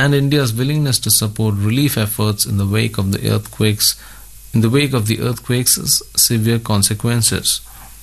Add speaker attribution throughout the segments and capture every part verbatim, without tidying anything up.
Speaker 1: and India's willingness to support relief efforts in the wake of the earthquakes in the wake of the earthquakes' severe consequences.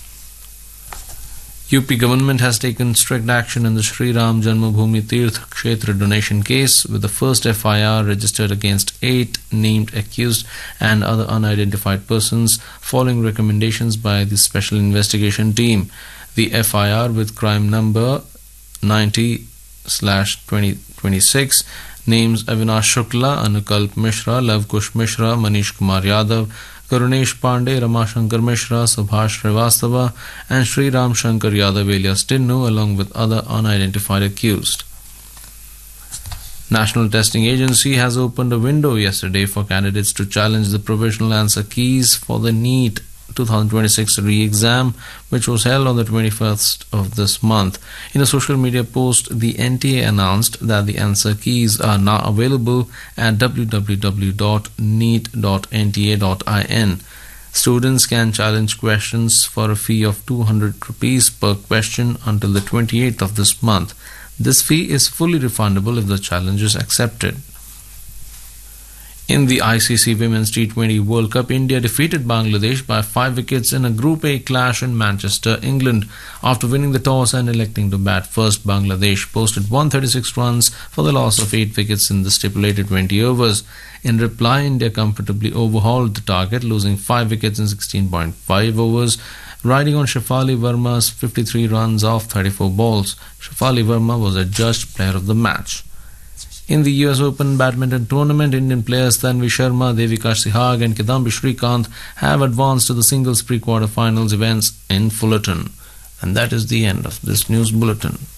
Speaker 1: U P government has taken strict action in the Sri Ram Janmabhoomi Tirth Kshetra donation case, with the first F I R registered against eight named accused and other unidentified persons following recommendations by the Special Investigation Team. The F I R, with crime number ninety slash twenty twenty-six, names Avinash Shukla, Anukalp Mishra, Lavkush Mishra, Manish Kumar Yadav, Karunesh Pandey, Ramashankar Mishra, Subhash Srivastava, and Sri Ram Shankar Yadav alias Tinnu, along with other unidentified accused. National Testing Agency has opened a window yesterday for candidates to challenge the provisional answer keys for the NEET twenty twenty-six re-exam, which was held on the twenty-first of this month. In a social media post, the N T A announced that the answer keys are now available at w w w dot neet dot n t a dot in. Students can challenge questions for a fee of two hundred rupees per question until the twenty-eighth of this month. This fee is fully refundable if the challenge is accepted. In the I C C Women's T twenty World Cup, India defeated Bangladesh by five wickets in a Group A clash in Manchester, England. After winning the toss and electing to bat first, Bangladesh posted one hundred thirty-six runs for the loss of eight wickets in the stipulated twenty overs. In reply, India comfortably overhauled the target, losing five wickets in sixteen point five overs, riding on Shefali Verma's fifty-three runs off thirty-four balls. Shefali Verma was adjudged player of the match. In the U S Open badminton tournament, Indian players Tanvi Sharma, Devika Sihag and Kidambi Shrikant have advanced to the singles pre-quarter finals events in Fullerton. And that is the end of this news bulletin.